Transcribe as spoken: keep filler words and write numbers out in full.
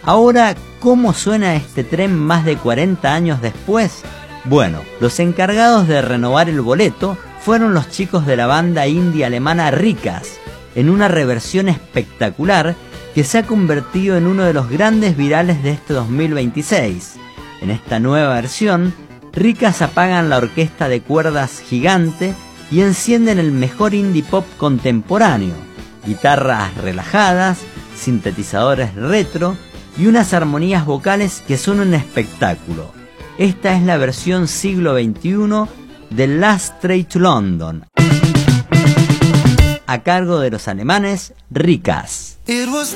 Ahora, ¿cómo suena este tren más de cuarenta años después? Bueno, los encargados de renovar el boleto fueron los chicos de la banda indie alemana Ricas, en una reversión espectacular que se ha convertido en uno de los grandes virales de este dos mil veintiséis. En esta nueva versión, Ricas apagan la orquesta de cuerdas gigante y encienden el mejor indie pop contemporáneo, guitarras relajadas, sintetizadores retro y unas armonías vocales que son un espectáculo. Esta es la versión siglo veintiuno de Last Train to London, a cargo de los alemanes Ricas.